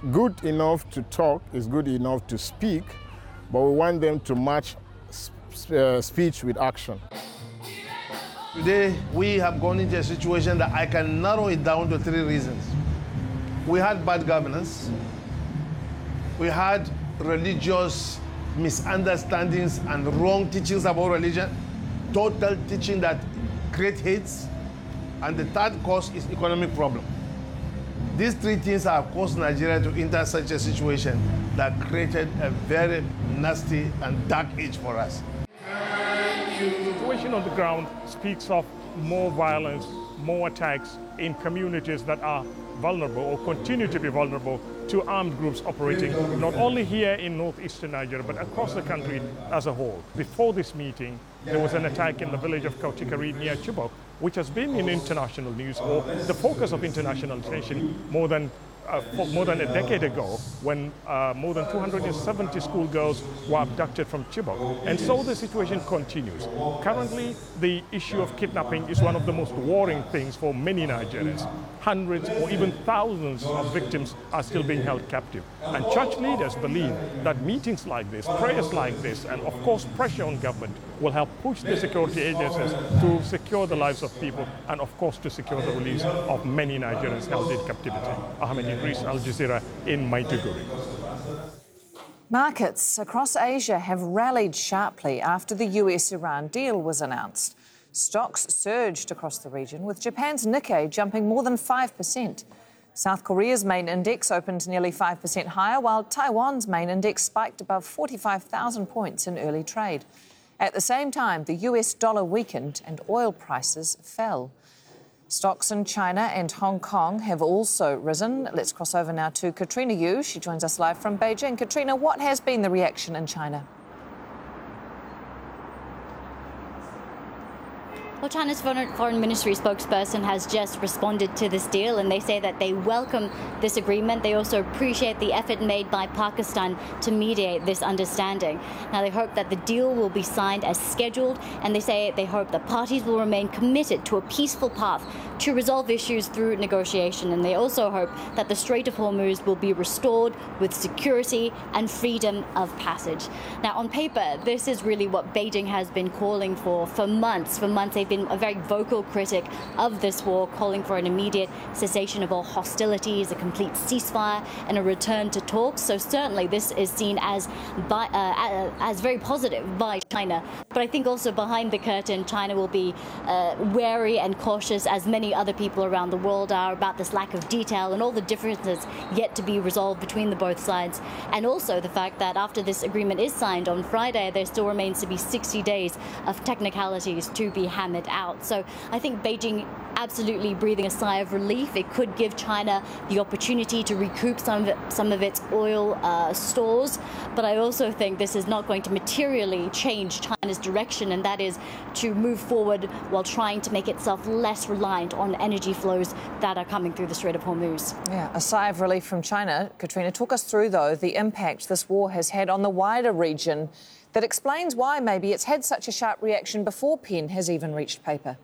good enough to talk, is good enough to speak, but we want them to match speech with action. Today, we have gone into a situation that I can narrow it down to 3 reasons. We had bad governance. We had religious misunderstandings and wrong teachings about religion, total teaching that create hates. And the third cause is economic problem. These 3 things have caused Nigeria to enter such a situation that created a very nasty and dark age for us. The situation on the ground speaks of more violence, more attacks in communities that are vulnerable or continue to be vulnerable to armed groups operating not only here in northeastern Nigeria but across the country as a whole. Before this meeting, there was an attack in the village of Kautikari near Chibok, which has been in international news or the focus of international attention more than a decade ago, when more than 270 schoolgirls were abducted from Chibok. And so the situation continues. Currently, the issue of kidnapping is one of the most worrying things for many Nigerians. Hundreds or even thousands of victims are still being held captive. And church leaders believe that meetings like this, prayers like this, and of course pressure on government will help push the security agencies to secure the lives of people and of course to secure the release of many Nigerians held in captivity. Ahmed Idris, Al Jazeera in Maiduguri. Markets across Asia have rallied sharply after the US-Iran deal was announced. Stocks surged across the region, with Japan's Nikkei jumping more than 5%. South Korea's main index opened nearly 5% higher, while Taiwan's main index spiked above 45,000 points in early trade. At the same time, the US dollar weakened and oil prices fell. Stocks in China and Hong Kong have also risen. Let's cross over now to Katrina Yu. She joins us live from Beijing. Katrina, what has been the reaction in China? Well, China's foreign ministry spokesperson has just responded to this deal, and they say that they welcome this agreement. They also appreciate the effort made by Pakistan to mediate this understanding. Now, they hope that the deal will be signed as scheduled, and they say they hope the parties will remain committed to a peaceful path to resolve issues through negotiation. And they also hope that the Strait of Hormuz will be restored with security and freedom of passage. Now, on paper, this is really what Beijing has been calling for months. For months, they've been a very vocal critic of this war, calling for an immediate cessation of all hostilities, a complete ceasefire, and a return to talks. So certainly this is seen as very positive by China. But I think also behind the curtain, China will be wary and cautious, as many other people around the world are, about this lack of detail and all the differences yet to be resolved between the both sides. And also the fact that after this agreement is signed on Friday, there still remains to be 60 days of technicalities to be hammered out. So I think Beijing absolutely breathing a sigh of relief. It could give China the opportunity to recoup some of its oil stores. But I also think this is not going to materially change China's direction, and that is to move forward while trying to make itself less reliant on energy flows that are coming through the Strait of Hormuz. Yeah, a sigh of relief from China. Katrina, talk us through, though, the impact this war has had on the wider region that explains why maybe it's had such a sharp reaction before pen has even reached paper.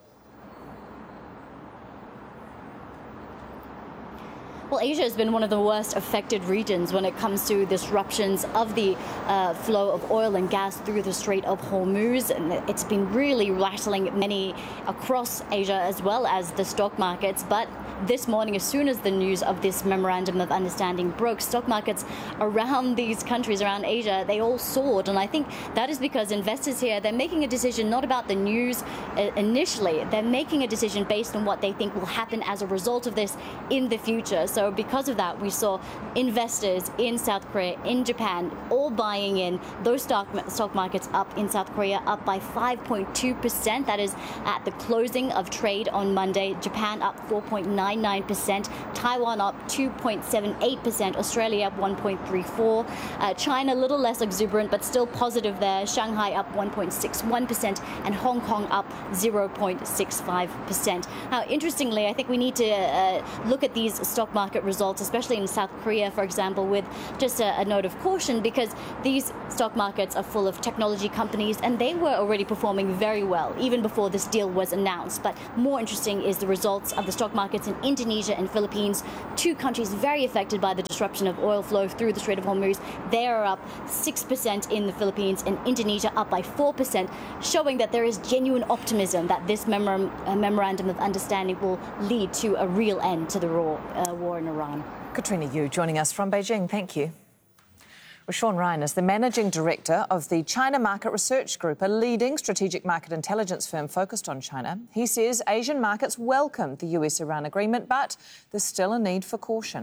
Well, Asia has been one of the worst affected regions when it comes to disruptions of the flow of oil and gas through the Strait of Hormuz. And it's been really rattling many across Asia as well as the stock markets. But this morning, as soon as the news of this memorandum of understanding broke, stock markets around these countries, around Asia, they all soared. And I think that is because investors here, they're making a decision not about the news initially. They're making a decision based on what they think will happen as a result of this in the future. So because of that, we saw investors in South Korea, in Japan, all buying in. Those stock markets up in South Korea, up by 5.2%. That is at the closing of trade on Monday. Japan up 4.99%. Taiwan up 2.78%. Australia up 1.34%. China a little less exuberant, but still positive there. Shanghai up 1.61%, and Hong Kong up 0.65%. Now, interestingly, I think we need to look at these stock markets market results, especially in South Korea, for example, with just a note of caution, because these stock markets are full of technology companies and they were already performing very well even before this deal was announced. But more interesting is the results of the stock markets in Indonesia and Philippines, two countries very affected by the disruption of oil flow through the Strait of Hormuz. They are up 6% in the Philippines and Indonesia up by 4%, showing that there is genuine optimism that this memorandum of understanding will lead to a real end to the war in Iran. Katrina Yu joining us from Beijing. Thank you. Well, Sean Ryan is the Managing Director of the China Market Research Group, a leading strategic market intelligence firm focused on China. He says Asian markets welcome the US-Iran agreement, but there's still a need for caution.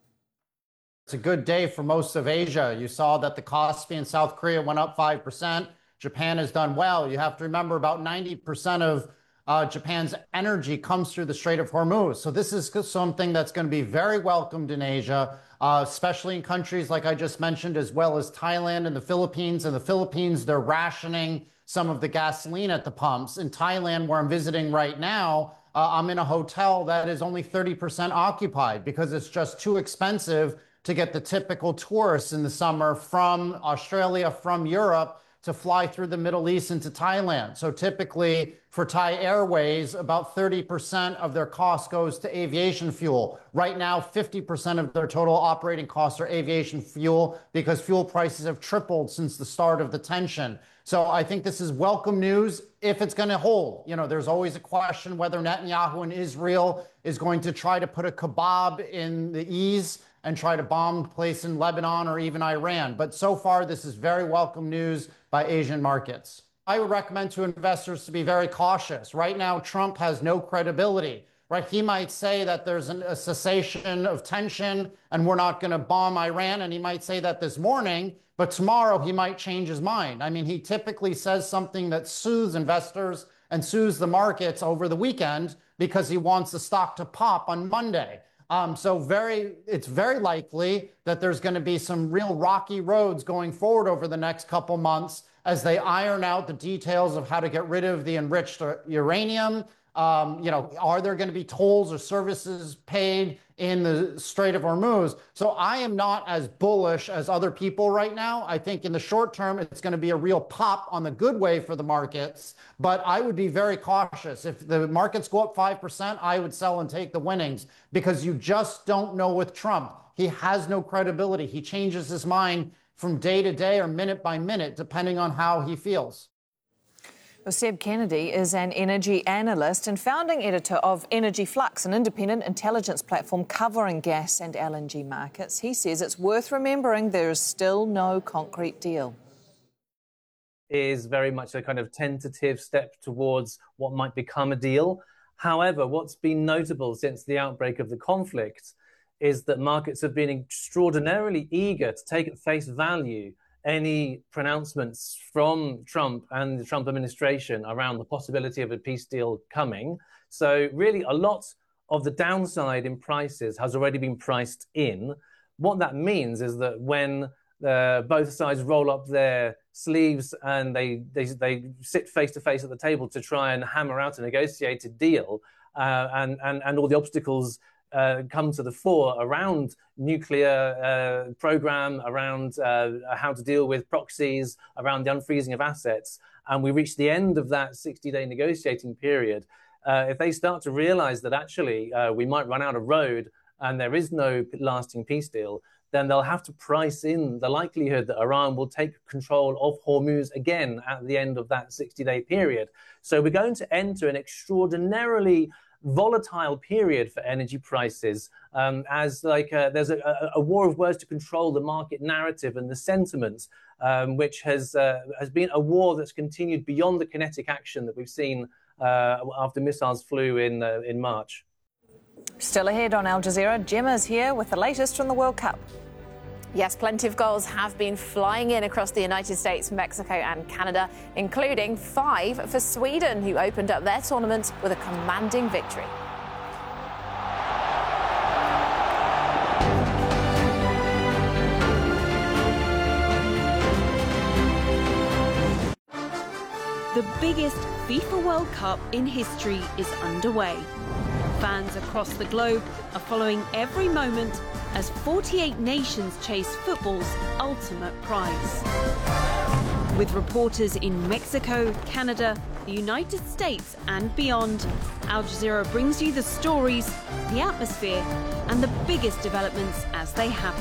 It's a good day for most of Asia. You saw that the Kospi in South Korea went up 5%. Japan has done well. You have to remember about 90% of Japan's energy comes through the Strait of Hormuz. So this is something that's going to be very welcomed in Asia, especially in countries like I just mentioned, as well as Thailand and the Philippines. In the Philippines, they're rationing some of the gasoline at the pumps. In Thailand, where I'm visiting right now, I'm in a hotel that is only 30% occupied because it's just too expensive to get the typical tourists in the summer from Australia, from Europe, to fly through the Middle East into Thailand. So typically for Thai Airways, about 30% of their cost goes to aviation fuel. Right now, 50% of their total operating costs are aviation fuel because fuel prices have tripled since the start of the tension. So I think this is welcome news if it's going to hold. You know, there's always a question whether Netanyahu and Israel is going to try to put a kebab in the ease and try to bomb the place in Lebanon or even Iran. But so far, this is very welcome news by Asian markets. I would recommend to investors to be very cautious. Right now, Trump has no credibility. Right? He might say that there's a cessation of tension and we're not going to bomb Iran, and he might say that this morning, but tomorrow he might change his mind. I mean, he typically says something that soothes investors and soothes the markets over the weekend because he wants the stock to pop on Monday. So it's very likely that there's going to be some real rocky roads going forward over the next couple months as they iron out the details of how to get rid of the enriched uranium. Are there going to be tolls or services paid in the Strait of Hormuz? So I am not as bullish as other people right now. I think in the short term, it's going to be a real pop on the good way for the markets, but I would be very cautious. If the markets go up 5%, I would sell and take the winnings because you just don't know with Trump. He has no credibility. He changes his mind from day to day or minute by minute, depending on how he feels. Well, Seb Kennedy is an energy analyst and founding editor of Energy Flux, an independent intelligence platform covering gas and LNG markets. He says it's worth remembering there is still no concrete deal. Is very much a kind of tentative step towards what might become a deal. However, what's been notable since the outbreak of the conflict is that markets have been extraordinarily eager to take at face value any pronouncements from Trump and the Trump administration around the possibility of a peace deal coming. So really a lot of the downside in prices has already been priced in. What that means is that when both sides roll up their sleeves and they sit face to face at the table to try and hammer out a negotiated deal, and all the obstacles come to the fore around nuclear program, around how to deal with proxies, around the unfreezing of assets, and we reach the end of that 60-day negotiating period. If they start to realize that actually we might run out of road and there is no lasting peace deal, then they'll have to price in the likelihood that Iran will take control of Hormuz again at the end of that 60-day period. So we're going to enter an extraordinarily volatile period for energy prices, as there's a war of words to control the market narrative and the sentiment, which has been a war that's continued beyond the kinetic action that we've seen after missiles flew in March. Still ahead on Al Jazeera, Gemma's here with the latest from the World Cup. Yes, plenty of goals have been flying in across the United States, Mexico and Canada, including 5 for Sweden, who opened up their tournament with a commanding victory. The biggest FIFA World Cup in history is underway. fans across the globe are following every moment as 48 nations chase football's ultimate prize. With reporters in Mexico, Canada, the United States and beyond, Al Jazeera brings you the stories, the atmosphere and the biggest developments as they happen.